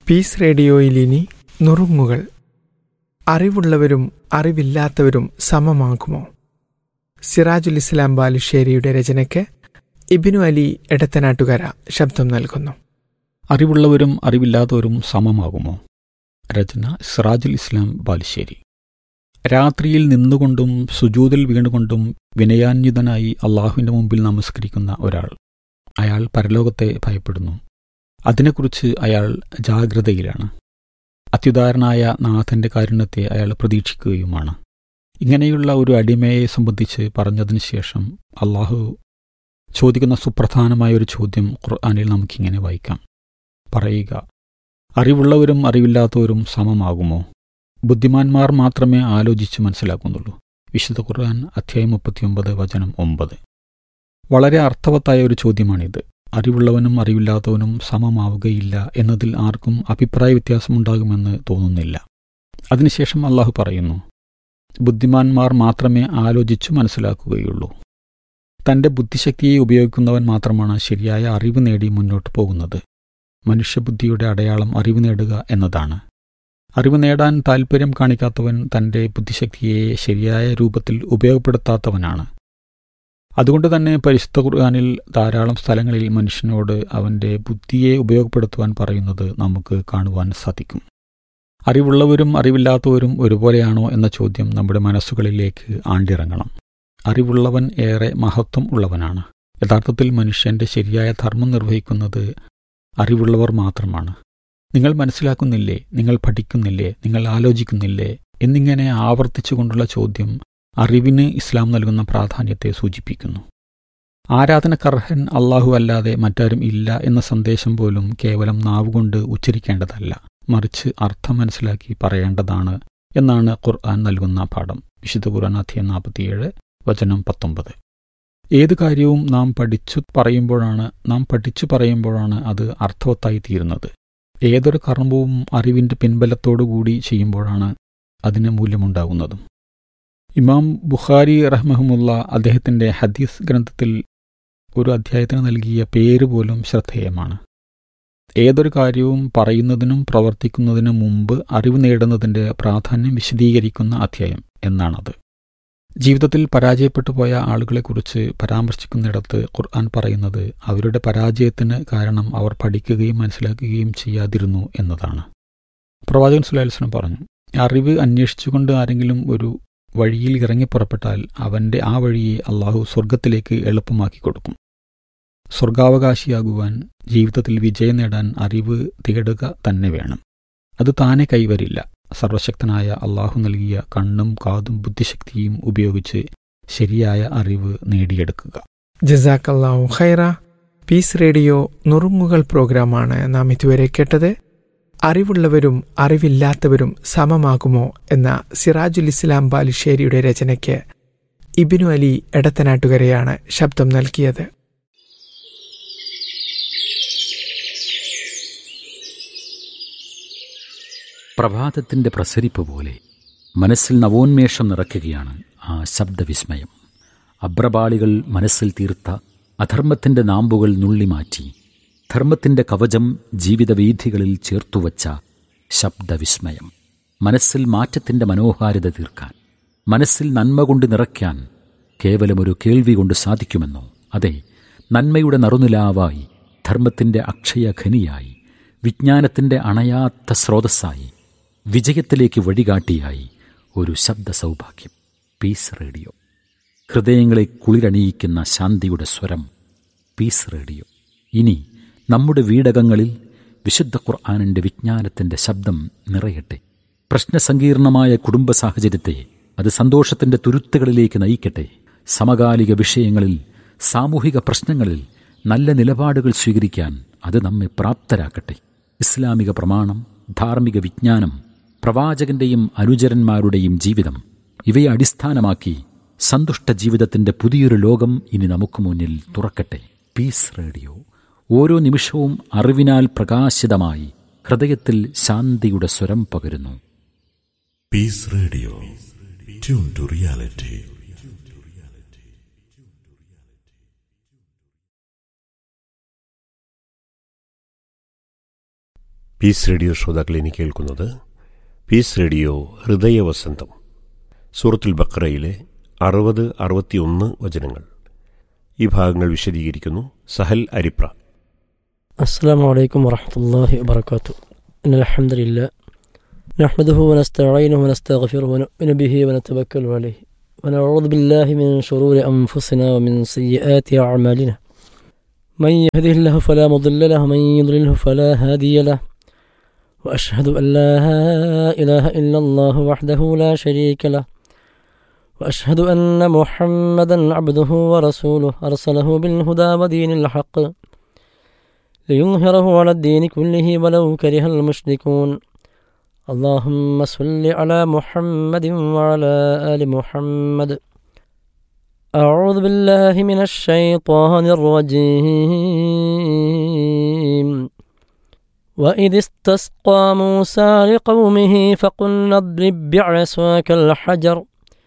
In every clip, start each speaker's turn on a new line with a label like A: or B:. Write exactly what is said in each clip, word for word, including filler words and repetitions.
A: Piece റേഡിയോയിലിനി നുറുങ്ങുകൾ. അറിവുള്ളവരും അറിവില്ലാത്തവരും സമമാകുമോ? സിറാജുൽ ഇസ്ലാം ബാലുശ്ശേരിയുടെ രചനയ്ക്ക് ഇബ്നു അലി എടത്തനാട്ടുകര ശബ്ദം നൽകുന്നു.
B: അറിവുള്ളവരും അറിവില്ലാത്തവരും സമമാകുമോ? രചന സിറാജുൽ ഇസ്ലാം ബാലുശ്ശേരി. രാത്രിയിൽ നിന്നുകൊണ്ടും സുജൂദിൽ വീണുകൊണ്ടും വിനയാന്വിതനായി അള്ളാഹുവിൻ്റെ മുമ്പിൽ നമസ്കരിക്കുന്ന ഒരാൾ, അയാൾ പരലോകത്തെ ഭയപ്പെടുന്നു. അതിനെക്കുറിച്ച് അയാൾ ജാഗ്രതയിലാണ്. അത്യുദാരനായ നാഥൻ്റെ കാരുണ്യത്തെ അയാൾ പ്രതീക്ഷിക്കുകയുമാണ്. ഇങ്ങനെയുള്ള ഒരു അടിമയെ സംബന്ധിച്ച് പറഞ്ഞതിന് ശേഷം അള്ളാഹു ചോദിക്കുന്ന സുപ്രധാനമായ ഒരു ചോദ്യം ഖുർആനിൽ നമുക്കിങ്ങനെ വായിക്കാം. പറയുക, അറിവുള്ളവരും അറിവില്ലാത്തവരും സമമാകുമോ? ബുദ്ധിമാന്മാർ മാത്രമേ ആലോചിച്ച് മനസ്സിലാക്കുന്നുള്ളൂ. വിശുദ്ധ ഖുർആൻ അധ്യായം മുപ്പത്തിയൊമ്പത് വചനം ഒമ്പത്. വളരെ അർത്ഥവത്തായ ഒരു ചോദ്യമാണിത്. അറിവുള്ളവനും അറിവില്ലാത്തവനും സമമാവുകയില്ല എന്നതിൽ ആർക്കും അഭിപ്രായ വ്യത്യാസമുണ്ടാകുമെന്ന് തോന്നുന്നില്ല. അതിനുശേഷം അള്ളാഹു പറയുന്നു, ബുദ്ധിമാന്മാർ മാത്രമേ ആലോചിച്ചു മനസ്സിലാക്കുകയുള്ളൂ. തൻ്റെ ബുദ്ധിശക്തിയെ ഉപയോഗിക്കുന്നവൻ മാത്രമാണ് ശരിയായ അറിവ് നേടി മുന്നോട്ട് പോകുന്നത്. മനുഷ്യബുദ്ധിയുടെ അടയാളം അറിവ് നേടുക എന്നതാണ്. അറിവ് നേടാൻ താൽപ്പര്യം കാണിക്കാത്തവൻ തൻ്റെ ബുദ്ധിശക്തിയെ ശരിയായ രൂപത്തിൽ ഉപയോഗപ്പെടുത്താത്തവനാണ്. അതുകൊണ്ട് തന്നെ പരിശുദ്ധ ഖുർആനിൽ ധാരാളം സ്ഥലങ്ങളിൽ മനുഷ്യനോട് അവൻ്റെ ബുദ്ധിയെ ഉപയോഗപ്പെടുത്തുവാൻ പറയുന്നത് നമുക്ക് കാണുവാൻ സാധിക്കും. അറിവുള്ളവരും അറിവില്ലാത്തവരും ഒരുപോലെയാണോ എന്ന ചോദ്യം നമ്മുടെ മനസ്സുകളിലേക്ക് ആണ്ടിറങ്ങണം. അറിവുള്ളവൻ ഏറെ മഹത്വം ഉള്ളവനാണ്. യഥാർത്ഥത്തിൽ മനുഷ്യൻ്റെ ശരിയായ ധർമ്മം നിർവഹിക്കുന്നത് അറിവുള്ളവർ മാത്രമാണ്. നിങ്ങൾ മനസ്സിലാക്കുന്നില്ലേ, നിങ്ങൾ പഠിക്കുന്നില്ലേ, നിങ്ങൾ ആലോചിക്കുന്നില്ലേ എന്നിങ്ങനെ ആവർത്തിച്ചുകൊണ്ടുള്ള ചോദ്യം അറിവിന് ഇസ്ലാം നൽകുന്ന പ്രാധാന്യത്തെ സൂചിപ്പിക്കുന്നു. ആരാധനക്കർഹൻ അള്ളാഹു അല്ലാതെ മറ്റാരും ഇല്ല എന്ന സന്ദേശം പോലും കേവലം നാവുകൊണ്ട് ഉച്ചരിക്കേണ്ടതല്ല, മറിച്ച് അർത്ഥം മനസ്സിലാക്കി പറയേണ്ടതാണ് എന്നാണ് ഖുർആൻ നൽകുന്ന പാഠം. വിശുദ്ധ ഖുർആൻ അധ്യായം നാൽപ്പത്തിയേഴ് വചനം പത്തൊമ്പത്. ഏത് കാര്യവും നാം പഠിച്ചു പറയുമ്പോഴാണ് നാം പഠിച്ചു പറയുമ്പോഴാണ് അത് അർത്ഥവത്തായി തീരുന്നത്. ഏതൊരു കർമ്മവും അറിവിൻ്റെ പിൻബലത്തോടുകൂടി ചെയ്യുമ്പോഴാണ് അതിന് മൂല്യമുണ്ടാകുന്നതും. ഇമാം ബുഖാരി റഹ്മഹുമുള്ള അദ്ദേഹത്തിൻ്റെ ഹദീസ് ഗ്രന്ഥത്തിൽ ഒരു അധ്യായത്തിന് നൽകിയ പേര് പോലും ശ്രദ്ധേയമാണ്. ഏതൊരു കാര്യവും പറയുന്നതിനും പ്രവർത്തിക്കുന്നതിനും മുമ്പ് അറിവ് നേടുന്നതിൻ്റെ പ്രാധാന്യം വിശദീകരിക്കുന്ന അധ്യായം എന്നാണത്. ജീവിതത്തിൽ പരാജയപ്പെട്ടു പോയ ആളുകളെക്കുറിച്ച് പരാമർശിക്കുന്നിടത്ത് ഖുർആൻ പറയുന്നത് അവരുടെ പരാജയത്തിന് കാരണം അവർ പഠിക്കുകയും മനസ്സിലാക്കുകയും ചെയ്യാതിരുന്നു എന്നതാണ്. പ്രവാചകൻ സ്വല്ലല്ലാഹു അലൈഹി വസല്ലം പറഞ്ഞു, അറിവ് അന്വേഷിച്ചുകൊണ്ട് ആരെങ്കിലും ഒരു വഴിയിൽ ഇറങ്ങിപ്പുറപ്പെട്ടാൽ അവൻ്റെ ആ വഴിയെ അള്ളാഹു സ്വർഗത്തിലേക്ക് എളുപ്പമാക്കി കൊടുക്കും. സ്വർഗാവകാശിയാകുവാൻ, ജീവിതത്തിൽ വിജയം നേടാൻ അറിവ് തേടുക തന്നെ വേണം. അത് താനെ കൈവരില്ല. സർവശക്തനായ അള്ളാഹു നൽകിയ കണ്ണും കാതും ബുദ്ധിശക്തിയും ഉപയോഗിച്ച് ശരിയായ അറിവ് നേടിയെടുക്കുക.
A: ജസാക്കല്ലാഹു ഖൈറ. പീസ് റേഡിയോ നുറുങ്ങുകൾ പ്രോഗ്രാമാണ് നാം ഇതുവരെ കേട്ടത്. അറിവുള്ളവരും അറിവില്ലാത്തവരും സമമാകുമോ എന്ന സിറാജുൽ ഇസ്ലാം ബാലുശ്ശേരിയുടെ രചനയ്ക്ക് ഇബ്നു അലി എടത്തനാട്ടുകരയാണ് ശബ്ദം നൽകിയത്.
C: പ്രഭാതത്തിൻ്റെ പ്രസരിപ്പ് പോലെ മനസ്സിൽ നവോന്മേഷം നിറയ്ക്കുകയാണ് ആ ശബ്ദവിസ്മയം. അബ്രപാളികൾ മനസ്സിൽ തീർത്ത അധർമ്മത്തിൻ്റെ നാമ്പുകൾ നുള്ളിമാറ്റി ധർമ്മത്തിൻ്റെ കവചം ജീവിതവീഥികളിൽ ചേർത്തുവച്ച ശബ്ദവിസ്മയം. മനസ്സിൽ മാറ്റത്തിൻ്റെ മനോഹാരിത തീർക്കാൻ, മനസ്സിൽ നന്മ കൊണ്ട് നിറയ്ക്കാൻ കേവലമൊരു കേൾവി കൊണ്ട് സാധിക്കുമെന്നോ? അതെ, നന്മയുടെ നറുനിലാവായി, ധർമ്മത്തിൻ്റെ അക്ഷയഖനിയായി, വിജ്ഞാനത്തിൻ്റെ അണയാത്ത സ്രോതസ്സായി, വിജയത്തിലേക്ക് വഴികാട്ടിയായി ഒരു ശബ്ദ സൗഭാഗ്യം. പീസ് റേഡിയോ, ഹൃദയങ്ങളെ കുളിരണിയിക്കുന്ന ശാന്തിയുടെ സ്വരം. പീസ് റേഡിയോ ഇനി നമ്മുടെ വീടകങ്ങളിൽ വിശുദ്ധ ഖുർആനിൻ്റെ വിജ്ഞാനത്തിൻ്റെ ശബ്ദം നിറയട്ടെ. പ്രശ്നസങ്കീർണമായ കുടുംബ സാഹചര്യത്തെ അത് സന്തോഷത്തിൻ്റെ തുരുത്തുകളിലേക്ക് നയിക്കട്ടെ. സമകാലിക വിഷയങ്ങളിൽ, സാമൂഹിക പ്രശ്നങ്ങളിൽ നല്ല നിലപാടുകൾ സ്വീകരിക്കാൻ അത് നമ്മെ പ്രാപ്തരാക്കട്ടെ. ഇസ്ലാമിക പ്രമാണം, ധാർമ്മിക വിജ്ഞാനം, പ്രവാചകന്റെയും അനുചരന്മാരുടെയും ജീവിതം, ഇവയെ അടിസ്ഥാനമാക്കി സന്തുഷ്ട ജീവിതത്തിൻ്റെ പുതിയൊരു ലോകം ഇനി നമുക്ക് മുന്നിൽ തുറക്കട്ടെ. പീസ് റേഡിയോ ഓരോ നിമിഷവും അറിവിനാൽ പ്രകാശിതമായി ഹൃദയത്തിൽ ശാന്തിയുടെ സ്വരം പകരുന്നു.
D: Piece radio, tune to reality.
E: Piece radio ശ്രോതാക്കൾ ഇനി കേൾക്കുന്നത് പീസ് റേഡിയോ ഹൃദയവസന്തം, സൂറത്തുൽ ബഖറയിലെ അറുപത് അറുപത്തിയൊന്ന് വചനങ്ങൾ. ഈ ഭാഗങ്ങൾ വിശദീകരിക്കുന്നു സഹൽ അരിപ്ര.
F: അസ്സലാമു അലൈക്കും വറഹ്മത്തുള്ളാഹി വബറകാതുഹു. ഇന്നൽ ഹംദലില്ലാഹി നഹ്മദുഹു വനസ്തഈനുഹു വനസ്തഗ്ഫിറുഹു വനുഅ്മിനു ബിഹി വനതവക്കലു അലൈഹി വനഊദു ബില്ലാഹി മിൻ ശുറൂരി അൻഫുസിനാ വമിൻ സയ്യിആതി അഅ്മാലിനാ. മൻ യഹ്ദിഹില്ലാഹു ഫലാ മുضل ലഹു വമൻ യുضلിൽഹു ഫലാ ഹാദിയ ലഹു. وأشهد أن لا إله إلا الله وحده لا شريك له وأشهد أن محمدا عبده ورسوله أرسله بالهدى ودين الحق ليظهره على الدين كله ولو كره المشركون. اللهم صل على محمد وعلى آل محمد. أعوذ بالله من الشيطان الرجيم. وإذ استسقى موسى لقومه فقلنا اضرب بعصاك الحجر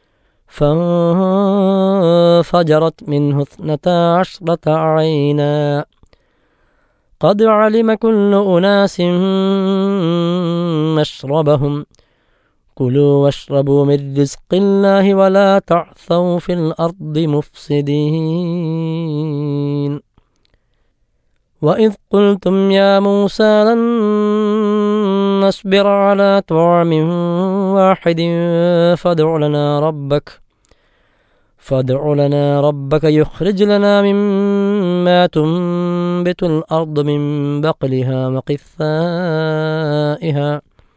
F: فانفجرت منه اثنتا عشرة عينا قد علم كل أناس مشربهم كلوا واشربوا من رزق الله ولا تعثوا في الأرض مفسدين. وإذ قلتم يا موسى لن نصبر على طعام واحد فادع لنا ربك فادع لنا ربك يخرج لنا مما تنبت الأرض من بقلها وقثائها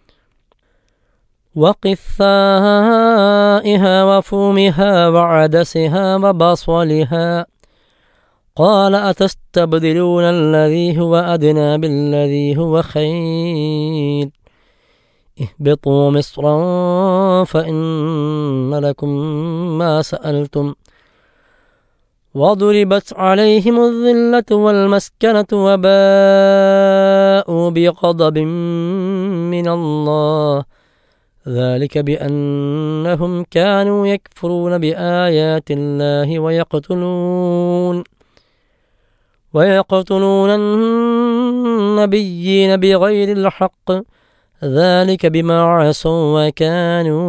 F: وقثائها وفومها وعدسها وبصلها. قال أتستبدلون الذي هو أدنى بالذي هو خير اهبطوا مصرا فإن لكم ما سألتم وضربت عليهم الذلة والمسكنة وباءوا بغضب من الله ذلك بأنهم كانوا يكفرون بآيات الله ويقتلون ويقتلون النبيين بغير الحق ذلك بما عصوا وكانوا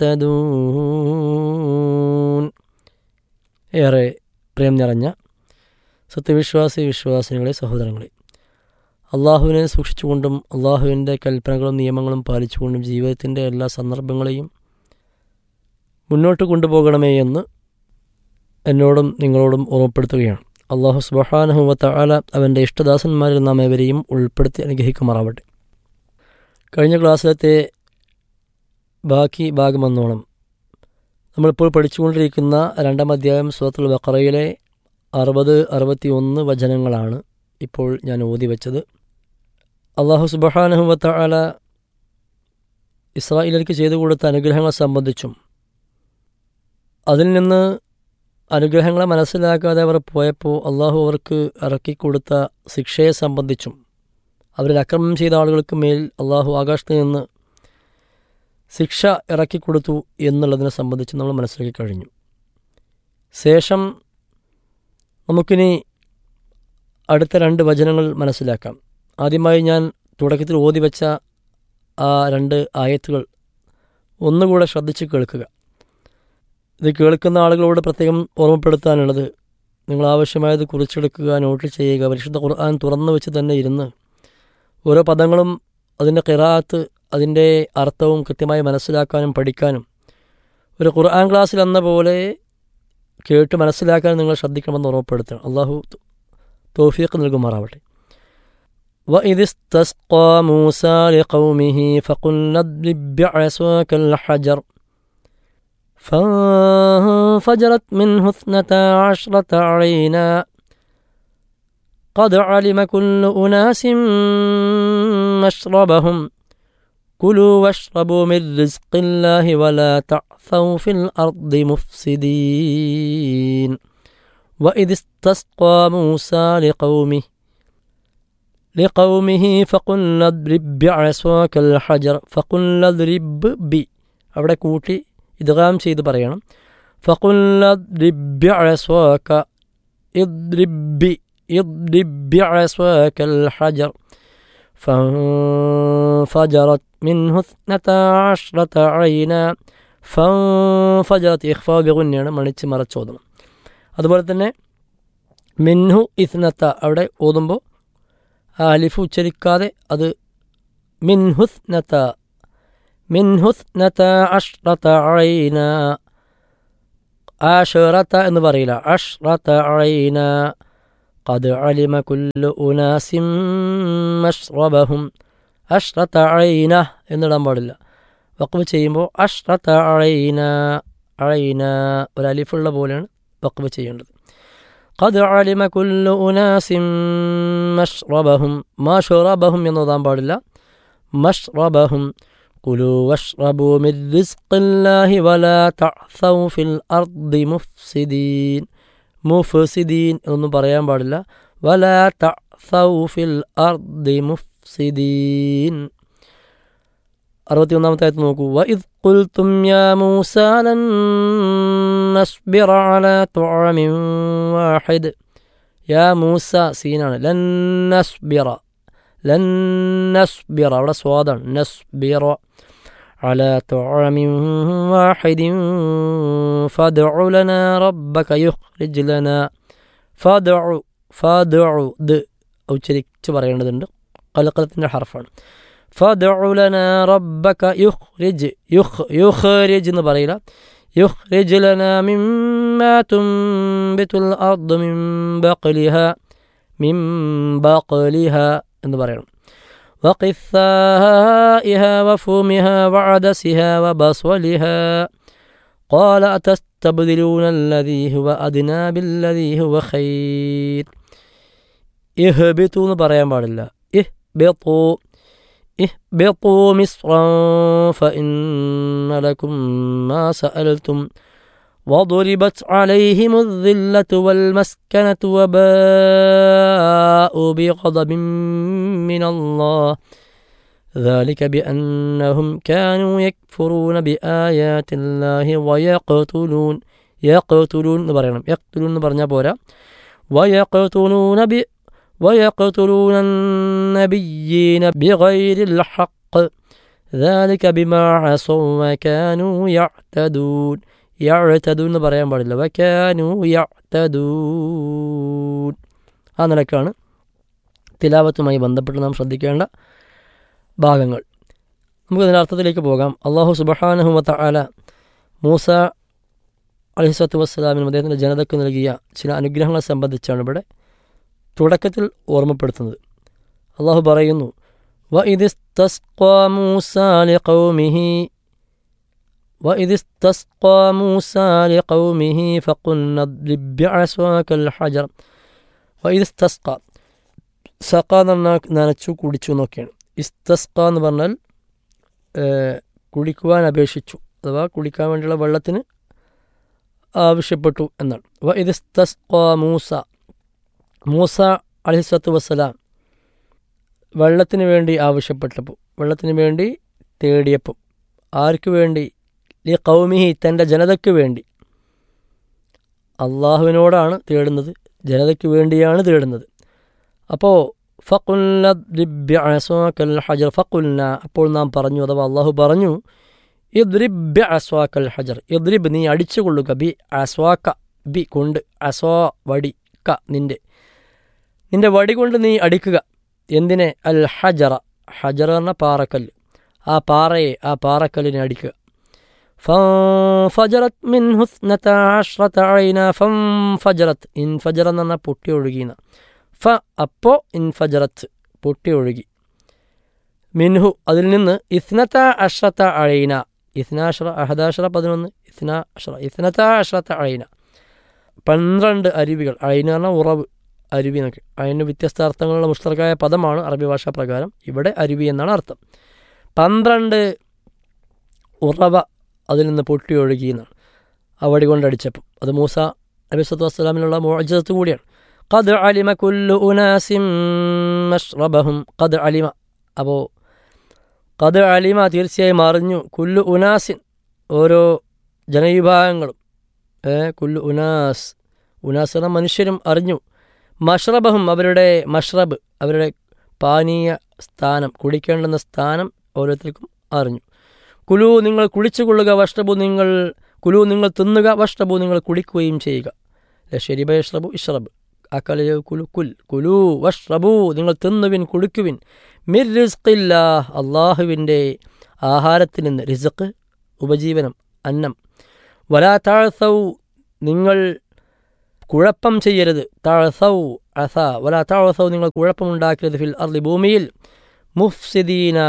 F: يعتدون. ഏറെ പ്രേം നിറഞ്ഞ സത്യവിശ്വാസി വിശ്വാസിനികളെ, സഹോദരങ്ങളെ, അള്ളാഹുവിനെ സൂക്ഷിച്ചുകൊണ്ടും അള്ളാഹുവിൻ്റെ കൽപ്പനകളും നിയമങ്ങളും പാലിച്ചുകൊണ്ടും ജീവിതത്തിൻ്റെ എല്ലാ സന്ദർഭങ്ങളെയും മുന്നോട്ട് കൊണ്ടുപോകണമേ എന്ന് എന്നോടും നിങ്ങളോടും ഓർമ്മപ്പെടുത്തുകയാണ്. അള്ളാഹു സുബ്ഹാനഹു വ തആല അവൻ്റെ ഇഷ്ടദാസന്മാരിൽ നാം ഏവരെയും ഉൾപ്പെടുത്തി അനുഗ്രഹിക്കുമാറാവട്ടെ. കഴിഞ്ഞ ക്ലാസ്സിലത്തെ ബാക്കി ഭാഗമെന്നോണം നമ്മളിപ്പോൾ പഠിച്ചുകൊണ്ടിരിക്കുന്ന രണ്ടാം അധ്യായം സൂറത്തുൽ ബഖറയിലെ അറുപത് അറുപത്തി ഒന്ന് വചനങ്ങളാണ് ഇപ്പോൾ ഞാൻ ഓതി വച്ചത്. അള്ളാഹു സുബ്ഹാനഹു വ തആല ഇസ്രായേലിയർക്ക് ചെയ്തു കൊടുത്ത അനുഗ്രഹങ്ങളെ സംബന്ധിച്ചും അതിൽ നിന്ന് അനുഗ്രഹങ്ങളെ മനസ്സിലാക്കാതെ അവർ പോയപ്പോൾ അള്ളാഹു അവർക്ക് ഇറക്കിക്കൊടുത്ത ശിക്ഷയെ സംബന്ധിച്ചും അവരിൽ അക്രമം ചെയ്ത ആളുകൾക്ക് മേൽ അള്ളാഹു ആകാശത്ത് നിന്ന് ശിക്ഷ ഇറക്കിക്കൊടുത്തു എന്നുള്ളതിനെ സംബന്ധിച്ച് നമ്മൾ മനസ്സിലാക്കി കഴിഞ്ഞു. ശേഷം നമുക്കിനി അടുത്ത രണ്ട് വചനങ്ങൾ മനസ്സിലാക്കാം. ആദ്യമായി ഞാൻ തുടക്കത്തിൽ ഓതി വെച്ച ആ രണ്ട് ആയത്തുകൾ ഒന്നുകൂടെ ശ്രദ്ധിച്ച് കേൾക്കുക. ഇത് കേൾക്കുന്ന ആളുകളോട് പ്രത്യേകം ഓർമ്മപ്പെടുത്താനുള്ളത്, നിങ്ങൾ ആവശ്യമായത് കുറിച്ചെടുക്കുക, നോട്ട് ചെയ്യുക. പരിശുദ്ധ ഖുർആൻ തുറന്നു വെച്ച് തന്നെ ഇരുന്ന് ഓരോ പദങ്ങളും അതിൻ്റെ ഖിറാഅത്ത്, അതിൻ്റെ അർത്ഥവും കൃത്യമായി മനസ്സിലാക്കാനും പഠിക്കാനും ഒരു ഖുർആൻ ക്ലാസ്സിൽ എന്ന പോലെ കേട്ട് മനസ്സിലാക്കാനും നിങ്ങൾ ശ്രദ്ധിക്കണമെന്ന് ഓർമ്മപ്പെടുത്തണം. അള്ളാഹു തൗഫീഖ് നൽകുമാറാവട്ടെ. وَإِذِ اسْتَسْقَى مُوسَى لِقَوْمِهِ فَقُلْنَا اضْرِب بِّعَصَاكَ الْحَجَرَ فانفجرت منه اثنتا عشرة عينا قد علم كل أناس مشربهم كلوا واشربوا من رزق الله ولا تعثوا في الأرض مفسدين. وإذ استسقى موسى لقومه لقومه فقلنا اضرب بعصاك الحجر فقلنا اضرب بي അവിടെ കൂട്ടി ഇദ്ഗാം ചെയ്ത് പറയണം. فقلنا اضرب بعصاك اضرب بي اضرب بعصاك الحجر فانفجرت منه اثنتا عشرة عينا ഫജറത്ത് ഇഖ്ഫാ ബിഗുന്നയാണ് മണിച്ച് മറച്ചോദനം. അതുപോലെ തന്നെ മിൻഹു ഇസ്നത്ത അവിടെ ഓതുമ്പോൾ ആ അലിഫ് ഉച്ചരിക്കാതെ അത് മിൻഹുസ്നത മിൻഹുസ്നത അഷ്റത ഐന ആശറത എന്ന് പറയില്ല, അഷ്റത ഐന. ഖദ് അലിമ കുല്ലു ഉനാസിം മശ്റബഹും. അഷ്റത ഐന എന്നിടാൻ പാടില്ല. വഖഫ് ചെയ്യുമ്പോൾ അഷ്റത അഴൈന അഴൈന ഒരു അലിഫുള്ള പോലെയാണ് വഖഫ് ചെയ്യേണ്ടത്. ഖദ് അലിമ കുല്ലു ഉനാസിം മശ്റബഹും. മശ്റബഹും എന്നോതാൻ പാടില്ല, മശ്റബഹും. കുലു വഷ്റബു മിൻ റിസ്ഖില്ലാഹി വലാ തഅസൗ ഫിൽ അർദി മുഫ്സിദീൻ. മുഫ്സിദീൻ എന്നൊന്നും പറയാൻ പാടില്ല. വലാ തഅസൗ ഫിൽ അർദി മുഫ്സിദീൻ. അറുപത്തി ഒന്നാമത്തെ ആയത്ത് നോക്കൂ. വഇദ് ഖുൽതും യാ മൂസാ ലൻ നസ്ബിറ അലാ തുഅമിൻ വാഹിദ്. യാ മൂസ സീനാണ്. ലൻ നസ്ബിറ ലൻ നസ്ബിറ അവിടെ സ്വാദാണ്. നസ്ബിറ അലാ തുഅമിൻ വാഹിദിൻ ഫദ്ഉ ലനാ റബ്ബക യുഖ്രിജ് ലനാ. ഫദ്ഉ ഫദ്ഉ ദ് ഉച്ചരിച്ച് പറയേണ്ടതുണ്ട്, ഖൽഖലത്തിൻ്റെ ഹർഫാണ്. ഫദ്ഉ ലനാ റബ്ബക യുഖ്രിജ് യുഖ് യുഖ്രിജ് എന്ന് പറയില്ല, യുഖ്രിജ് ലനാ മിമ്മാ തുൻബിതുൽ അർദു മിൻ ബഖലിഹാ മിൻ ബഖലിഹാ എന്ന് പറയണം. വഖിസ്സാഇഹാ വഫൂമിഹാ വഅദസിഹാ വബസ്വലിഹാ ഖാല അതസ്തബ്ദിലൂന അല്ലദീ ഹുവ അദ്നാ ബില്ലദീ ഹുവ ഖൈർ. ഇഹ്ബിതു എന്ന് പറയാൻ പാടില്ല, ഇഹ്ബിതു اهبطوا مصرا فإن لكم ما سألتم وضربت عليهم الذلة والمسكنة وباءوا بغضب من الله ذلك بأنهم كانوا يكفرون بآيات الله ويقتلون يقتلون يقتلون برنا بورا ويقتلون ب ويقتلون النبيين بغير الحق ذلك بما عصوا وكانوا يعتدون يعتدون പറയാൻ പാടില്ല, وكانوا يعتدون. ആ നിലക്കാണ് തിലാവത്തുമായി ബന്ധപ്പെട്ട് നാം ശ്രദ്ധിക്കേണ്ട ഭാഗങ്ങൾ. നമുക്ക് ഇതിൻ്റെ അർത്ഥത്തിലേക്ക് പോകാം. അല്ലാഹു സുബ്ഹാനഹു വ തആല മൂസ അലൈഹിസ്സലാത്തു വസ്സലാമിനും അദ്ദേഹത്തിൻ്റെ ജനതയ്ക്ക് നൽകിയ ചില അനുഗ്രഹങ്ങളെ സംബന്ധിച്ചാണ് ഇവിടെ തുടക്കത്തിൽ ഓർമ്മപ്പെടുത്തുന്നത്. അള്ളാഹു പറയുന്നു, وَإِذِ اسْتَسْقَى مُوسَى لِقَوْمِهِ وَإِذِ اسْتَسْقَى مُوسَى لِقَوْمِهِ فَقُلْنَا اضْرِبْ بِعَصَاكَ الْحَجَرَ. وَإِذِ اسْتَسْقَى സഖ എന്ന് പറഞ്ഞാൽ നനച്ചു കുടിച്ചു എന്നൊക്കെയാണ്. ഇസ്തസ്ക എന്ന് പറഞ്ഞാൽ കുടിക്കുവാൻ അപേക്ഷിച്ചു, അഥവാ കുടിക്കാൻ വേണ്ടിയുള്ള വെള്ളത്തിന് ആവശ്യപ്പെട്ടു എന്നാണ്. وَإِذِ اسْتَسْقَى മൂസ മൂസ അലൈഹിസ്സലാത്തു വസ്സലാം വെള്ളത്തിന് വേണ്ടി ആവശ്യപ്പെട്ടപ്പോൾ, വെള്ളത്തിന് വേണ്ടി തേടിയപ്പോൾ, ആർക്ക് വേണ്ടി? ലി ഖൗമിഹി തൻ്റെ ജനതയ്ക്ക് വേണ്ടി. അള്ളാഹുവിനോടാണ് തേടുന്നത്, ജനതയ്ക്ക് വേണ്ടിയാണ് തേടുന്നത്. അപ്പോൾ ഫഖുൽന ഇദ്രിബ് ബിഅസ്വാകൽ ഹജർ ഫഖുൽന അപ്പോൾ നാം പറഞ്ഞു, അഥവാ അള്ളാഹു പറഞ്ഞു, ഇദ്രിബ് ബിഅസ്വാകൽ ഹജർ ഇദ്രിബ് നീ അടിച്ചു കൊള്ളുക, ബി അസ്വാക ബി കൊണ്ട്, അസ്വാ വടി, ക നിൻ്റെ നിൻ്റെ വടി കൊണ്ട് നീ അടിക്കുക. എന്തിനെ? അൽ ഹജറ ഹജറ എന്ന പാറക്കല്ല്, ആ പാറയെ ആ പാറക്കല്ലിനെ അടിക്കുക. ഫജറത്ത് മിൻഹു ഇസ്നതാ അശ്റത ഐന ഫജറത്ത് ഇൻഫജറ എന്ന് പറഞ്ഞാൽ പൊട്ടി ഒഴുകിയെന്ന. ഫ അപ്പോൾ ഇൻഫജറത്ത് പൊട്ടി ഒഴുകി. മിൻഹു അതിൽ നിന്ന് ഇസ്നതാ അശ്റത ഐന ഇസ്നാശ്ര അഹദാശ്ര പതിനൊന്ന് ഇസ്നാശ്ര ഇസ്നതാ അശ്റത ഐന പന്ത്രണ്ട് അരുവികൾ. ഐന പറഞ്ഞാൽ ഉറവ്, അരുവി എന്നൊക്കെ. അതിന് വ്യത്യസ്ത അർത്ഥങ്ങളുള്ള മുഷ്തറക്കായ പദമാണ് അറബി ഭാഷാ പ്രകാരം. ഇവിടെ അരുവി എന്നാണ് അർത്ഥം. പന്ത്രണ്ട് ഉറവ അതിൽ നിന്ന് പൊട്ടി ഒഴുകി എന്നാണ് ആ വടി കൊണ്ടടിച്ചപ്പം. അത് മൂസ അലൈഹിസ്സലാത്തു വസ്സലാമിനുള്ള മുഅ്ജിസത്ത് കൂടിയാണ്. ഖദ് അലിമ കുല്ലു ഉനാസിം മശ്റബഹും. ഖദ് അലിമ അപ്പോൾ ഖദ് അലിമ തീർച്ചയായും അറിഞ്ഞു, കുല്ലു ഉനാസിൻ ഓരോ ജനവിഭാഗങ്ങളും, കുല്ലു ഉനാസ് ഉനാസ് എന്ന മനുഷ്യരും അറിഞ്ഞു, മഷ്റബഹും അവരുടെ മഷ്റബ് അവരുടെ പാനീയ സ്ഥാനം, കുടിക്കേണ്ടുന്ന സ്ഥാനം ഓരോരുത്തർക്കും അറിഞ്ഞു. കുലു നിങ്ങൾ കുടിച്ചുകൊള്ളുക, വഷ്റബു നിങ്ങൾ കുലു നിങ്ങൾ തിന്നുക, വഷ്റബു നിങ്ങൾ കുടിക്കുകയും ചെയ്യുക. ഷരിബ യഷ്റബു ഇഷ്റബ് അക്കല കുലു കുൽ കുലു വഷ്റബു നിങ്ങൾ തിന്നുവിൻ കുടിക്കുവിൻ മിർ റിസ്ഖില്ലാ അള്ളാഹുവിൻ്റെ ആഹാരത്തിൽ നിന്ന്. റിസ്ഖ് ഉപജീവനം, അന്നം. വലാ തഅസൗ നിങ്ങൾ കുഴപ്പം ചെയ്യരുത്. തഅസൗ അസ വലാ തഅസൗ നിങ്ങൾ കുഴപ്പമുണ്ടാക്കരുത് ഫിൽ അർളി ഭൂമിയിൽ. മുഫ്സിദീന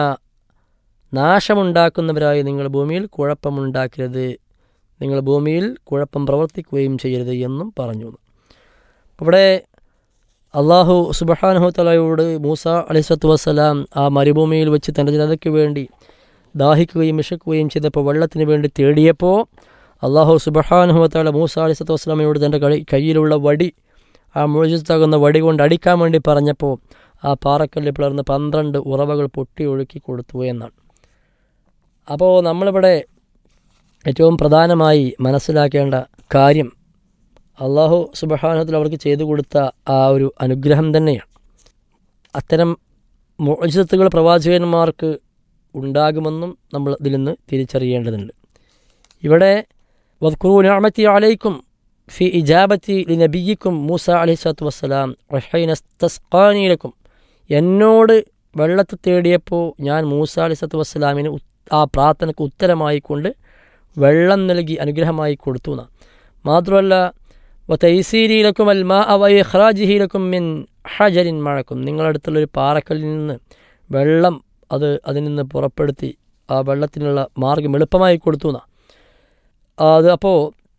F: നാശമുണ്ടാക്കുന്നവരായി നിങ്ങൾ ഭൂമിയിൽ കുഴപ്പമുണ്ടാക്കരുത്, നിങ്ങൾ ഭൂമിയിൽ കുഴപ്പം പ്രവർത്തിക്കുകയും ചെയ്യരുത് എന്നും പറഞ്ഞു. ഇവിടെ അള്ളാഹു സുബ്ഹാനഹു തആലയോട് മൂസ അലൈഹിസ്സലാത്തു വസ്സലാം ആ മരുഭൂമിയിൽ വെച്ച് തൻ്റെ ജനതയ്ക്ക് വേണ്ടി ദാഹിക്കുകയും വിശക്കുകയും ചെയ്തപ്പോൾ വെള്ളത്തിന് വേണ്ടി തേടിയപ്പോൾ അള്ളാഹു സുബ്ഹാനഹു തആല മൂസ അലൈഹിസ്സലാത്തു വസ്സലാമയോട് തൻ്റെ കയ്യിലുള്ള വടി, ആ മുഅ്ജിസത്താകുന്ന വടി കൊണ്ട് അടിക്കാൻ വേണ്ടി പറഞ്ഞപ്പോൾ ആ പാറക്കല്ല് പിളർന്ന് പന്ത്രണ്ട് ഉറവകൾ പൊട്ടി ഒഴുക്കി കൊടുത്തു എന്നാണ്. അപ്പോൾ നമ്മളിവിടെ ഏറ്റവും പ്രധാനമായി മനസ്സിലാക്കേണ്ട കാര്യം അള്ളാഹു സുബ്ഹാനഹു തആല അവർക്ക് ചെയ്തു കൊടുത്ത ആ ഒരു അനുഗ്രഹം തന്നെയാണ്. അത്തരം മുഅ്ജിസത്തുകൾ പ്രവാചകന്മാർക്ക് ഉണ്ടാകുമെന്നും നമ്മൾ ഇതിൽ നിന്ന് തിരിച്ചറിയേണ്ടതുണ്ട്. ഇവിടെ വദ്കുറൂ നിഅമതി അലൈക്കും ഫി ഇജാബത്തി ലിനബിയിക്കും മൂസ അലൈഹിസ്സലാത്തു വസ്സലാം വഹീന ഇസ്തസ്ഖാനി ലക്കും, എന്നോട് വെള്ളത്തെ തേടിയപ്പോൾ ഞാൻ മൂസ അലൈഹിസ്സലാത്തു വസ്സലാമിന് ആ പ്രാർത്ഥനയ്ക്ക് ഉത്തരമായിക്കൊണ്ട് വെള്ളം നൽകി അനുഗ്രഹമായി കൊടുത്തു എന്നാണ്. മാത്രമല്ല വതൈസീരിലക്കും അൽ മാ വ ഇഖ്റാജിഹിലക്കും മിൻ ഹജരിൻ മഅക്കും, നിങ്ങളടുത്തുള്ളൊരു പാറക്കല്ലിൽ നിന്ന് വെള്ളം അത് അതിൽ നിന്ന് പുറപ്പെടുത്തി ആ വെള്ളത്തിനുള്ള മാർഗം എളുപ്പമായി കൊടുത്തു എന്നാണ്. അത് അപ്പോൾ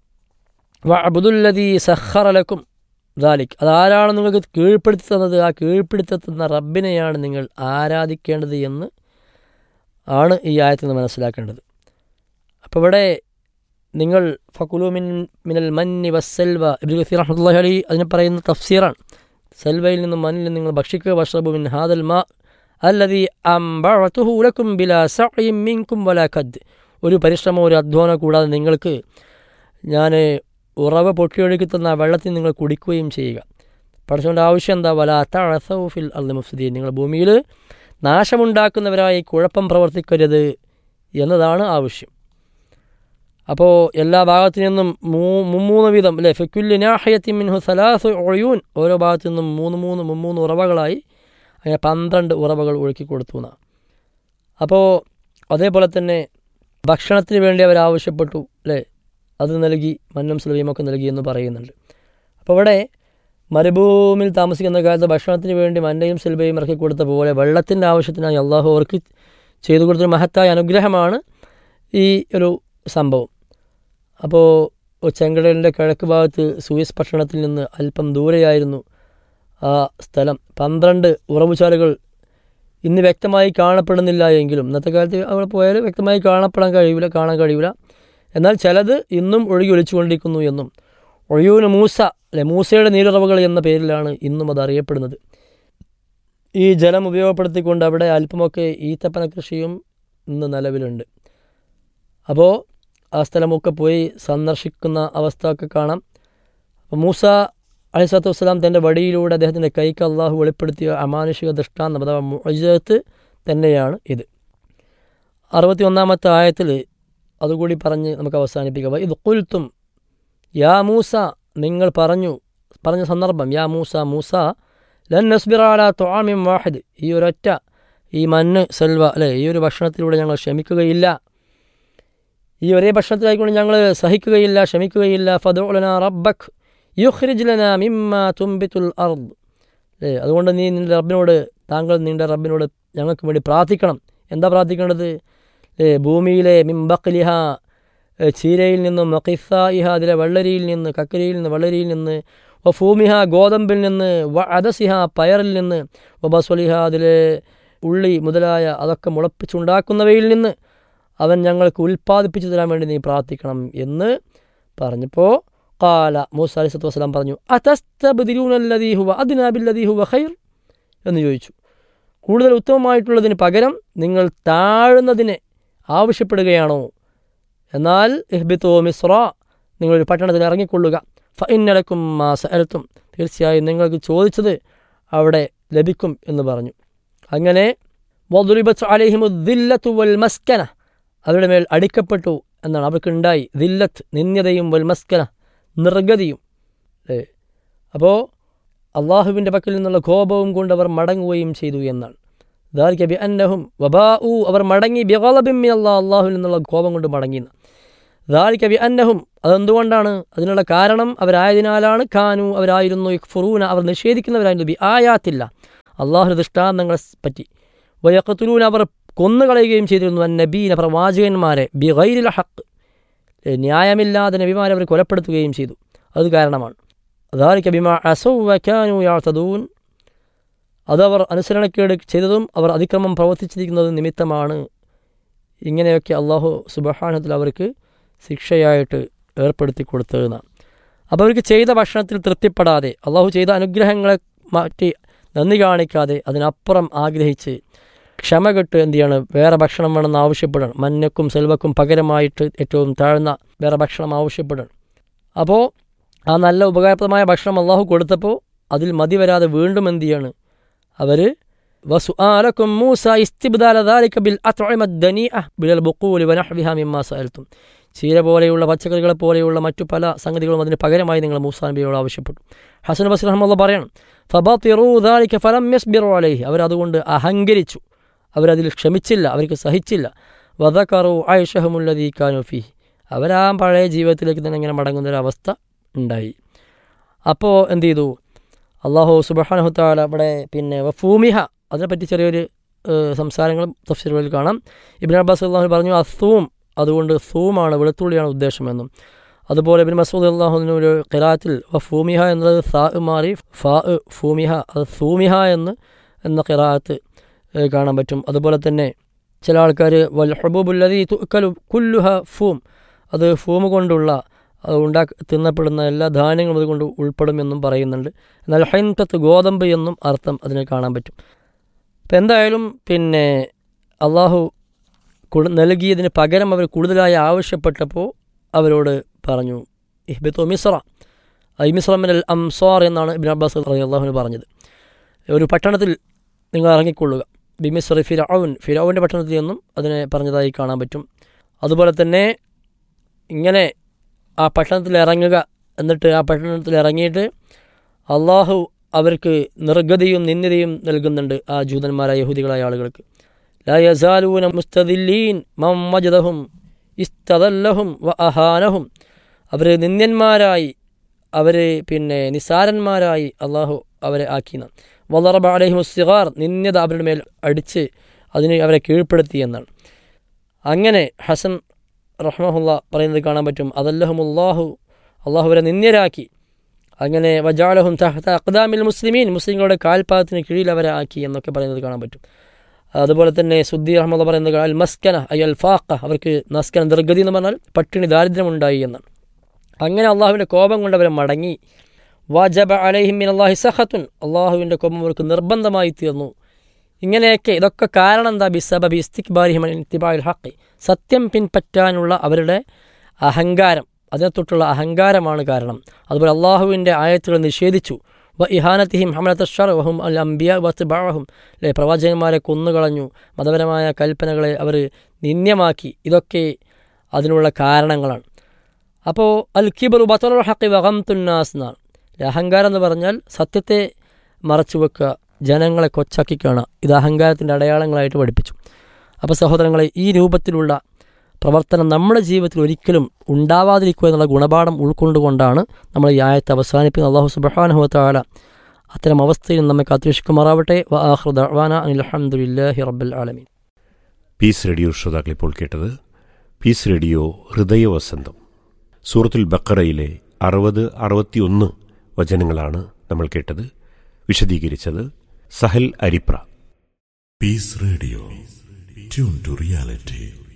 F: വഅബ്ദുല്ലദീ സഖറ ലക്കും ദാലിക്, അതാരാണ് നിങ്ങൾക്ക് കീഴ്പ്പെടുത്തി തന്നത്, ആ കീഴ്പ്പെടുത്തി തന്ന റബ്ബിനെയാണ് നിങ്ങൾ ആരാധിക്കേണ്ടത് എന്ന് ആണ് ഈ ആയത്തിൽ നിന്ന് മനസ്സിലാക്കേണ്ടത്. അപ്പോൾ ഇവിടെ നിങ്ങൾ ഫകുലു മിൻ മിനൽ മന്നി വസ്സൽവ, ഇബ്നു കസീർ റഹ്മത്തുള്ളാഹി അലൈഹി അതിന് പറയുന്ന തഫ്സീറാണ്. സെൽവയിൽ നിന്നും മനിൽ നിന്നും നിങ്ങൾ ഭക്ഷിക്കുക. വഷ്റബു മിൻ ഹാദൽ മാ അല്ലദീ അംബഅതുഹു ലക്കും ബിലാ സഅയിൻ മിൻകും വലാ കദ്, ഒരു പരിശ്രമം ഒരു അധ്വാനം കൂടാതെ നിങ്ങൾക്ക് ഞാൻ ഉറവ പൊട്ടിയൊഴുക്കി തന്ന വെള്ളത്തിൽ നിങ്ങൾ കുടിക്കുകയും ചെയ്യുക. പഠിച്ചുകൊണ്ട് ആവശ്യം എന്താ? വലാ തഅസൗ ഫിൽ അർളി മുഫ്സിദീൻ, നിങ്ങൾ ഭൂമിയിൽ നാശമുണ്ടാക്കുന്നവരായി കുഴപ്പം പ്രവർത്തിക്കരുത് എന്നതാണ് ആവശ്യം. അപ്പോൾ എല്ലാ ഭാഗത്തു നിന്നും മൂ മുമ്മൂന്ന് വീതം അല്ലേ, ഫിക്കുല്ലി നാഹിയത്തിൻ മിൻഹു സലാസു ഉയൂൻ, ഓരോ ഭാഗത്തു നിന്നും മൂന്ന് മൂന്ന് മുമ്മൂന്ന് ഉറവകളായി അങ്ങനെ പന്ത്രണ്ട് ഉറവകൾ ഒഴുക്കി കൊടുത്തു എന്നാണ്. അപ്പോൾ അതേപോലെ തന്നെ ഭക്ഷണത്തിന് വേണ്ടി അവരാവശ്യപ്പെട്ടു അല്ലേ, അത് നൽകി, മന്നും സുലഭീമൊക്കെ നൽകി എന്ന് പറയുന്നുണ്ട്. അപ്പോൾ ഇവിടെ മരുഭൂമിയിൽ താമസിക്കുന്ന കാലത്ത് ഭക്ഷണത്തിന് വേണ്ടി മന്നയും സിൽബയും ഇറക്കി കൊടുത്ത പോലെ വെള്ളത്തിൻ്റെ ആവശ്യത്തിനായി അള്ളാഹു അവർക്ക് ചെയ്തു കൊടുത്തൊരു മഹത്തായ അനുഗ്രഹമാണ് ഈ ഒരു സംഭവം. അപ്പോൾ ചെങ്കടലിൻ്റെ കിഴക്ക് ഭാഗത്ത് സൂയസ് പട്ടണത്തിൽ നിന്ന് അല്പം ദൂരെയായിരുന്നു ആ സ്ഥലം. പന്ത്രണ്ട് ഉറവുചാലുകൾ ഇന്ന് വ്യക്തമായി കാണപ്പെടുന്നില്ല എങ്കിലും ഇന്നത്തെ കാലത്ത് അവിടെ പോയാൽ വ്യക്തമായി കാണപ്പെടാൻ കഴിയില്ല കാണാൻ കഴിയില്ല എന്നാൽ ചിലത് ഇന്നും ഒഴുകി ഒലിച്ചുകൊണ്ടിരിക്കുന്നു എന്നും ഒഴിയൂന് മൂസ അല്ലെ മൂസയുടെ നീരുറവുകൾ എന്ന പേരിലാണ് ഇന്നും അത് അറിയപ്പെടുന്നത്. ഈ ജലം ഉപയോഗപ്പെടുത്തിക്കൊണ്ട് അവിടെ അല്പമൊക്കെ ഈത്തപ്പന കൃഷിയും ഇന്ന് നിലവിലുണ്ട്. അപ്പോൾ ആ സ്ഥലമൊക്കെ പോയി സന്ദർശിക്കുന്ന അവസ്ഥ ഒക്കെ കാണാം. അപ്പോൾ മൂസ അലൈഹിസ്സലാത്തു വസ്സലാം തൻ്റെ വടിയിലൂടെ അദ്ദേഹത്തിൻ്റെ കൈക്ക് അള്ളാഹു വെളിപ്പെടുത്തിയ അമാനുഷിക ദൃഷ്ടാന്തം അഥവാ മുഅ്ജിസത്ത് തന്നെയാണ് ഇത്. അറുപത്തി ഒന്നാമത്തെ ആയത്തിൽ അതുകൂടി പറഞ്ഞ് നമുക്ക് അവസാനിപ്പിക്കാം. ഇത് ഖുൽതും യാ മൂസ, നിങ്ങൾ പറഞ്ഞു പറഞ്ഞ സന്ദർഭം, യാ മൂസ മൂസ ലൻ നസ്ബിറ അലാ തുആമിൻ വാഹിദ്, ഈ ഒരൊറ്റ ഈ മണ്ണ് സെൽവ അല്ലേ, ഈ ഒരു ഭക്ഷണത്തിലൂടെ ഞങ്ങൾ ക്ഷമിക്കുകയില്ല, ഈ ഒരേ ഭക്ഷണത്തിലായിക്കൊണ്ട് ഞങ്ങൾ സഹിക്കുകയില്ല ക്ഷമിക്കുകയില്ല. ഫദ്ഉ ലനാ റബ്ബക് യുഖ്രിജ് ലനാ മിമ്മാ തുംബിതുൽ അർദ്, അല്ലേ, അതുകൊണ്ട് നീ നിൻ്റെ റബ്ബിനോട് താങ്കൾ നിൻ്റെ റബ്ബിനോട് ഞങ്ങൾക്ക് വേണ്ടി പ്രാർത്ഥിക്കണം. എന്താ പ്രാർത്ഥിക്കേണ്ടത്? ഭൂമിയിലെ മിംബഖ്ലിഹ ചീരയിൽ നിന്നും വഖിഫാഇഹ അതിലെ വെള്ളരിയിൽ നിന്ന്, കക്കരിയിൽ നിന്ന് വെള്ളരിയിൽ നിന്ന്, വഫൂമിഹ ഗോതമ്പിൽ നിന്ന്, വ അദസിഹ പയറിൽ നിന്ന്, വബസ്വലിഹ അതിലെ ഉള്ളി മുതലായ അതൊക്കെ മുളപ്പിച്ചുണ്ടാക്കുന്നവയിൽ നിന്ന് അവൻ ഞങ്ങൾക്ക് ഉൽപ്പാദിപ്പിച്ചു തരാൻ വേണ്ടി നീ പ്രാർത്ഥിക്കണം എന്ന് പറഞ്ഞപ്പോൾ ഖാല മൂസ അലൈഹിസ്സലാത്തു വസ്സലാം പറഞ്ഞു, അതസ്തബ്ദിലൂന അല്ലദീ ഹുവ അദ്നാ ബില്ലദീ ഹുവ ഖൈർ എന്ന് ചോദിച്ചു. കൂടുതൽ ഉത്തമമായിട്ടുള്ളതിന് പകരം നിങ്ങൾ താഴുന്നതിനെ ആവശ്യപ്പെടുകയാണോ? എന്നാൽ ഇഹ്ബിതു മിസ്ര, നിങ്ങളൊരു പട്ടണത്തിൽ ഇറങ്ങിക്കൊള്ളുക. ഫഇന്ന ലക്കും മാ സഅൽതും, തീർച്ചയായും നിങ്ങൾക്ക് ചോദിച്ചത് അവിടെ ലഭിക്കും എന്ന് പറഞ്ഞു. അങ്ങനെ വദുരിബത്ത് അലൈഹിമു ദില്ലത്തു വൽ മസ്കന, അവരുടെ മേൽ അടിക്കപ്പെട്ടു എന്നാണ്, അവർക്കുണ്ടായി ദില്ലത്ത് നിന്ദ്യതയും വൽ മസ്കന നിർഗതിയും. അപ്പോൾ അള്ളാഹുവിൻ്റെ പക്കൽ നിന്നുള്ള കോപവും കൊണ്ട് അവർ മടങ്ങുകയും ചെയ്തു എന്നാണ്. ദാലിക ബി അന്നഹും വബാഉ, അവർ മടങ്ങി ബിഗളബിൻ മിനല്ലാഹ്, അള്ളാഹുവിൽ നിന്നുള്ള കോപം കൊണ്ട് മടങ്ങി. ദാലിക ബി അന്നഹും, അതെന്തുകൊണ്ടാണ്? അതിനുള്ള കാരണം അവരായതിനാലാണ്. കാനു, അവരായിരുന്നു, യക്ഫുറൂന, അവർ നിഷേധിക്കുന്നവരായിരുന്നു, ബി ആയാത്തില്ല, അള്ളാഹുവിൻ്റെ ദൃഷ്ടാന്തങ്ങളെ പറ്റി. വയഖ്തുലൂന, അവർ കൊന്നുകളയുകയും ചെയ്തിരുന്നു, നബീന, പ്രവാചകന്മാരെ, ബി ഗൈരിൽ ഹഖ്, ന്യായമില്ലാതെ നബിമാരെ അവർ കൊലപ്പെടുത്തുകയും ചെയ്തു. അത് കാരണമാണ്. ദാലിക ബിമാ അസൗ വകാനു യഅ്തദൂൻ, അതവർ അനുസരണക്കേട് ചെയ്തതും അവർ അതിക്രമം പ്രവർത്തിച്ചിരിക്കുന്നതും നിമിത്തമാണ്. ഇങ്ങനെയൊക്കെ അള്ളാഹു സുബ്ഹാനഹു വ തആല അവർക്ക് ശിക്ഷയായിട്ട് ഏർപ്പെടുത്തി കൊടുത്തതെന്നാണ്. അപ്പോൾ അവർക്ക് ചെയ്ത ഭക്ഷണത്തിൽ തൃപ്തിപ്പെടാതെ, അള്ളാഹു ചെയ്ത അനുഗ്രഹങ്ങളെ മാറ്റി നന്ദി കാണിക്കാതെ, അതിനപ്പുറം ആഗ്രഹിച്ച് ക്ഷമ കെട്ട് എന്ത് ചെയ്യാണ്, വേറെ ഭക്ഷണം വേണമെന്ന് ആവശ്യപ്പെടണം. മഞ്ഞക്കും സെൽവക്കും പകരമായിട്ട് ഏറ്റവും താഴ്ന്ന വേറെ ഭക്ഷണം ആവശ്യപ്പെടണം. അപ്പോൾ ആ നല്ല ഉപകാരപ്രദമായ ഭക്ഷണം അള്ളാഹു കൊടുത്തപ്പോൾ അതിൽ മതി വരാതെ വീണ്ടും എന്ത് ചെയ്യാണ് അവർ, വസുആലക്കും മൂസ ഇസ്തിബ്ദാല ദാലിക ബിൽ അത്ഇമത് ദനീഅ ബിൽ ബുഖൂൽ വനഹ്വിഹാ മിമ്മാ സഅൽതും, ചീര പോലെയുള്ള പച്ചക്കറികളെ പോലെയുള്ള മറ്റു പല സംഗതികളും അതിന് പകരമായി നിങ്ങൾ മൂസാ നബിയോട് ആവശ്യപ്പെട്ടു. ഹസൻ ബസ്രി റഹ്മത്തുള്ളാഹി പറയണം, ഫബതിറൂ ദാലിക ഫലം യസ്ബിറു അലൈഹി, അവരതുകൊണ്ട് അഹങ്കരിച്ചു, അവരതിൽ ക്ഷമിച്ചില്ല, അവർക്ക് സഹിച്ചില്ല. വദകറു ഐഷഹുമുല്ലദീ കാനൂ ഫീഹി, അവരാ പഴയ ജീവിതത്തിലേക്ക് തന്നെ ഇങ്ങനെ മടങ്ങുന്നൊരവസ്ഥ ഉണ്ടായി. അപ്പോൾ എന്ത് ചെയ്തു അള്ളാഹു സുബ്ഹാനഹു വ തആല ഇവിടെ പിന്നെ വഫൂമിഹ, അതിനെപ്പറ്റി ചെറിയൊരു സംസാരങ്ങളും തഫ്സീറുകളിൽ കാണാം. ഇബ്നു അബ്ബാസ് അള്ളാഹു പറഞ്ഞു അസൂം, അതുകൊണ്ട് സൂമാണ്, വെളുത്തുള്ളിയാണ് ഉദ്ദേശമെന്നും. അതുപോലെ ഇബ്നു മസ്ഊദ് അള്ളാഹുവിന് ഒരു ഖിറാഅത്തിൽ വഫൂമിഹ എന്നത് സാ മാറി ഫാ ഫൂമിഹ, അത് സൂമിഹ എന്ന് എന്ന ഖിറാഅത്ത് കാണാൻ പറ്റും. അതുപോലെ തന്നെ ചില ആൾക്കാർ വൽ ഹുബൂബുല്ലദീ തുഅക്കലു കുല്ലുഹ ഫൂം, അത് ഫൂം കൊണ്ടുള്ള അത് ഉണ്ടാക്കി തിന്നപ്പെടുന്ന എല്ലാ ധാന്യങ്ങളും അതുകൊണ്ട് ഉൾപ്പെടുമെന്നും പറയുന്നുണ്ട്. എന്നാൽ ഹൈൻതത്ത് ഗോതമ്പ് എന്നും അർത്ഥം അതിന് കാണാൻ പറ്റും. അപ്പം എന്തായാലും പിന്നെ അള്ളാഹു നൽകിയതിന് പകരം അവർ കൂടുതലായി ആവശ്യപ്പെട്ടപ്പോൾ അവരോട് പറഞ്ഞു ഇഹ്ബിതു മിസ്ര, ഐ മിസ്ര മിനൽ അംസാർ എന്നാണ് ഇബ്നു അബ്ബാസ് റളിയല്ലാഹു പറഞ്ഞത്. ഒരു പട്ടണത്തിൽ നിങ്ങൾ ഇറങ്ങിക്കൊള്ളുക, ബിമിസ്രി ഫിർഔൻ, ഫിർഔൻ്റെ പട്ടണത്തിൽ നിന്നും അതിനെ പറഞ്ഞതായി കാണാൻ പറ്റും. അതുപോലെ തന്നെ ഇങ്ങനെ ആ പട്ടണത്തിൽ ഇറങ്ങുക, എന്നിട്ട് ആ പട്ടണത്തിൽ ഇറങ്ങിയിട്ട് അള്ളാഹു അവർക്ക് നിർഗതിയും നിന്ദ്യതയും നൽകുന്നുണ്ട് ആ ജൂതന്മാരായ യഹൂദികളായ ആളുകൾക്ക്. ലാ യസാലൂന മുസ്തദില്ലീൻ മം വജദഹും ഇസ്തദല്ലഹും വ അഹാനഹും, അവർ നിന്ദ്യന്മാരായി, അവർ പിന്നെ നിസാരന്മാരായി അള്ളാഹു അവരെ ആക്കിയെന്ന്. വളറബ അലൈഹിം സിഗാർ, നിന്ദ്യത അവരുടെ മേൽ അടിച്ച് അതിന് അവരെ കീഴ്പ്പെടുത്തി എന്നാണ്. അങ്ങനെ ഹസൻ റഹ്മഹുല്ല പറയുന്നത് കാണാൻ പറ്റും, അതല്ലഹുമുല്ലാഹു, അള്ളാഹു അവരെ നിന്ദ്യരാക്കി. അങ്ങനെ വജാലഹും തഹ്ത അഖ്ദാമിൽ മുസ്ലിമീൻ, മുസ്ലിങ്ങളുടെ കാൽപാദത്തിന് കീഴിൽ അവരെ ആക്കി എന്നൊക്കെ പറയുന്നത് കാണാൻ പറ്റും. അതുപോലെ തന്നെ സുദ്ദി റഹ്മത്തുള്ളാഹി പറയുന്നത് അൽ മസ്കന അയ് അൽ ഫാഖ, അവർക്ക് മസ്കന ദുർഗതി എന്ന് പറഞ്ഞാൽ പട്ടിണി ദാരിദ്ര്യമുണ്ടായി എന്നാണ്. അങ്ങനെ അള്ളാഹുവിൻ്റെ കോപം കൊണ്ട് അവരെ മടങ്ങി. വജബ അലൈഹിം മിനല്ലാഹി സഖത്തുൻ, അള്ളാഹുവിൻ്റെ കോപം അവർക്ക് നിർബന്ധമായി തീർന്നു. ഇങ്ങനെയൊക്കെ ഇതൊക്കെ കാരണം എന്താ, ബിസബബി ഇസ്തിക്ബാരിഹിം അൻ ഇത്തിബാഇൽ ഹഖ്, സത്യം പിൻപറ്റാനുള്ള അവരുടെ അഹങ്കാരം, അതിനെ തൊട്ടുള്ള അഹങ്കാരമാണ് കാരണം. അതുപോലെ അള്ളാഹുവിൻ്റെ ആയത്തുകൾ നിഷേധിച്ചു. വ ഇഹാനത്തിഹിം ഹമലത ശർ വഹും അൽ അംബിയ വത്ബഅഹും, അല്ലേ, പ്രവാചകന്മാരെ കൊന്നുകളഞ്ഞു, മതപരമായ കൽപ്പനകളെ അവർ നിന്ദ്യമാക്കി. ഇതൊക്കെ അതിനുള്ള കാരണങ്ങളാണ്. അപ്പോൾ അൽ കിബ്റു ബതറുൽ ഹഖ് വഗംതുന്നാസ് എന്നാണ്. അഹങ്കാരം എന്ന് പറഞ്ഞാൽ സത്യത്തെ മറച്ചു വെക്കുക, ജനങ്ങളെ കൊച്ചാക്കി കാണുക, ഇത് അഹങ്കാരത്തിൻ്റെ അടയാളങ്ങളായിട്ട് പഠിപ്പിച്ചു. അപ്പോൾ സഹോദരങ്ങളെ, ഈ രൂപത്തിലുള്ള പ്രവർത്തനം നമ്മുടെ ജീവിതത്തിൽ ഒരിക്കലും ഉണ്ടാവാതിരിക്കുക എന്നുള്ള ഗുണപാഠം ഉൾക്കൊണ്ടുകൊണ്ടാണ് നമ്മൾ ഈ ആയത്ത് അവസാനിപ്പിക്കുന്നത്. അല്ലാഹു സുബ്ഹാനഹു വ തആല അത്തരം അവസ്ഥയിൽ നമ്മെ കാത്തുരക്ഷിക്കുമാറാവട്ടെ. വ ആഖിറു ദഅ്വാനാ അനിൽ ഹംദുലില്ലാഹി റബ്ബിൽ ആലമീൻ.
E: പീസ് റേഡിയോ ശ്രോതാക്കൾ ഇപ്പോൾ കേട്ടത് പീസ് റേഡിയോ ഹൃദയവസന്തം. സൂറത്തുൽ ബഖറയിലെ അറുപത് അറുപത്തിയൊന്ന് വചനങ്ങളാണ് നമ്മൾ കേട്ടത്. വിശദീകരിച്ചത് Sahal Aripra.
D: Piece radio, tune to reality.